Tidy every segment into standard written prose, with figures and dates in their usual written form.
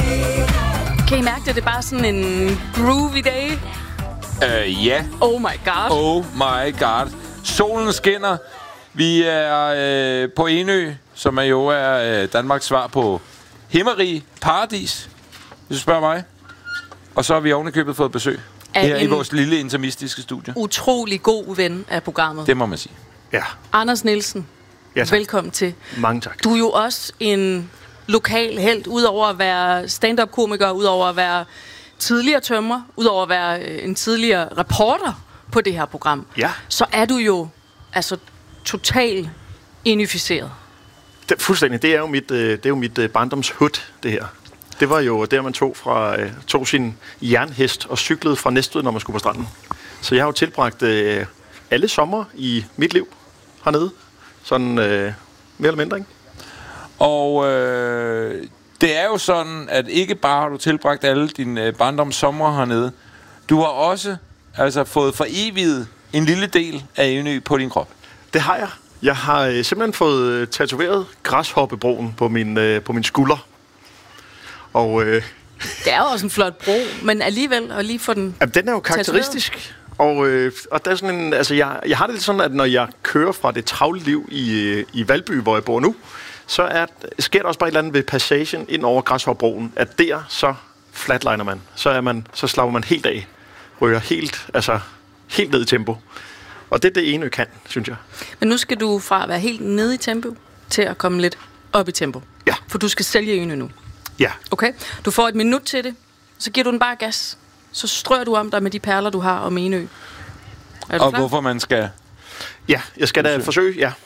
Kan I mærke det? Det er bare sådan en groovy day? Ja. Oh my god. Oh my god. Solen skinner. Vi er på Enø, som jo er Danmarks svar på himmerige paradis, hvis du spørger mig. Og så har vi ovenikøbet fået besøg her i vores lille intermistiske studie. Utrolig god ven af programmet. Det må man sige. Ja. Anders Nielsen, Ja, tak. velkommen til. Mange tak. Du er jo også en lokal helt, udover at være stand-up-komiker, udover at være tidligere tømrer, udover at være en tidligere reporter på det her program. Ja. Så er du jo altså totalt unificeret. Fuldstændig. Det er jo mit barndomshud, det her. Det var jo der, man tog sin jernhest og cyklede fra Næstved, når man skulle på stranden. Så jeg har jo tilbragt alle sommer i mit liv hernede. Sådan mere eller mindre, ikke? Og det er jo sådan, at ikke bare har du tilbragt alle dine barndomssomre hernede. Du har også fået foreviget en lille del af Enø på din krop. Det har jeg. Jeg har simpelthen fået tatoveret græshoppebroen på min skulder. Og Det er jo også en flot bro, men alligevel at lige få den. den er jo karakteristisk. Og der er sådan en, jeg har det lidt sådan, at når jeg kører fra det travle liv i Valby, hvor jeg bor nu, så sker der også bare et eller andet ved passagen ind over Græshoppebroen, at der så flatliner man. Så slapper man helt af. Ryger helt ned i tempo. Og det er det Enø kan, synes jeg. Men nu skal du fra at være helt nede i tempo til at komme lidt op i tempo. Ja. For du skal sælge Enø nu. Ja. Okay? Du får 1 minut til det, så giver du den bare gas. Så strør du om dig med de perler, du har om Enø. Er du Og klar? hvorfor man skal... Ja, jeg skal da forsøge, ja.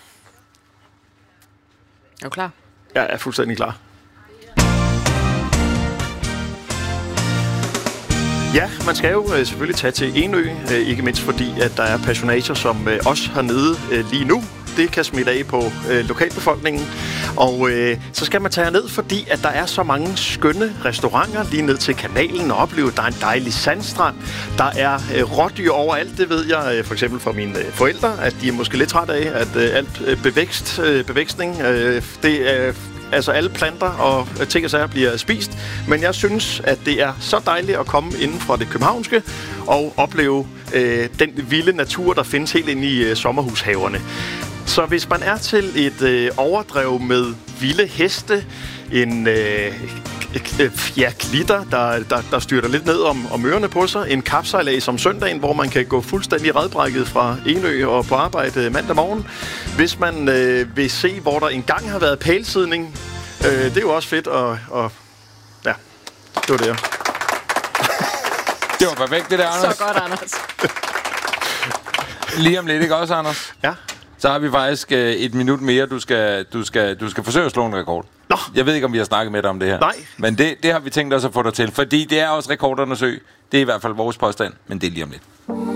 Er du klar? Jeg er fuldstændig klar. Ja, man skal jo selvfølgelig tage til Enø, ikke mindst fordi, at der er personager som os hernede lige nu. Det kan smitte af på lokalbefolkningen. Og så skal man tage ned, fordi at der er så mange skønne restauranter lige ned til kanalen og opleve, der er en dejlig sandstrand. Der er rådyr overalt, det ved jeg for eksempel fra mine forældre, at de er måske lidt trætte af, at alt bevækstning, det er... Altså alle planter og ting og sager bliver spist. Men jeg synes, at det er så dejligt at komme inden fra det københavnske og opleve den vilde natur, der findes helt inde i sommerhushaverne. Så hvis man er til et overdrev med vilde heste, en klitter, der styrter lidt ned om ørerne på sig, en kapsejlads om søndagen, hvor man kan gå fuldstændig redbrækket fra Enø og på arbejde mandag morgen. Hvis man vil se, hvor der engang har været pælsidning, det er jo også fedt, og ja, det var det. Det var perfekt, det der, Anders. Så godt, Anders. Lige om lidt, ikke også, Anders? Ja. Så har vi faktisk 1 minut mere, du skal forsøge at slå en rekord. Nå. Jeg ved ikke, om vi har snakket med dig om det her. Nej. Men det har vi tænkt os at få dig til, fordi det er også rekordernes ø. Det er i hvert fald vores påstand, men det er lige om lidt.